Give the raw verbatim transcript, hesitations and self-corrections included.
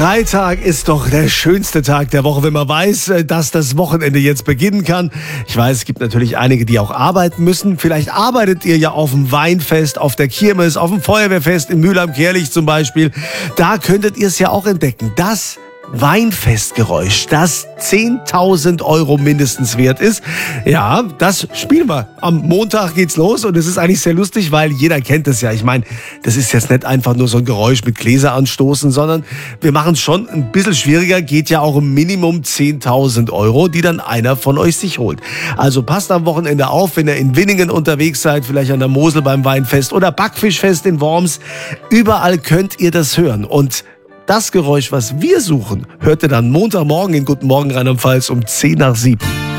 Freitag ist doch der schönste Tag der Woche, wenn man weiß, dass das Wochenende jetzt beginnen kann. Ich weiß, es gibt natürlich einige, die auch arbeiten müssen. Vielleicht arbeitet ihr ja auf dem Weinfest, auf der Kirmes, auf dem Feuerwehrfest in Mülheim-Kärlich zum Beispiel. Da könntet ihr es ja auch entdecken. Das Weinfestgeräusch, das zehntausend Euro mindestens wert ist. Ja, das spielen wir. Am Montag geht's los und es ist eigentlich sehr lustig, weil jeder kennt es ja. Ich meine, das ist jetzt nicht einfach nur so ein Geräusch mit Gläser anstoßen, sondern wir machen es schon ein bisschen schwieriger. Geht ja auch um Minimum zehntausend Euro, die dann einer von euch sich holt. Also passt am Wochenende auf, wenn ihr in Winningen unterwegs seid, vielleicht an der Mosel beim Weinfest oder Backfischfest in Worms. Überall könnt ihr das hören. Und das Geräusch, was wir suchen, hört ihr dann Montagmorgen in Guten Morgen Rheinland-Pfalz um zehn nach sieben.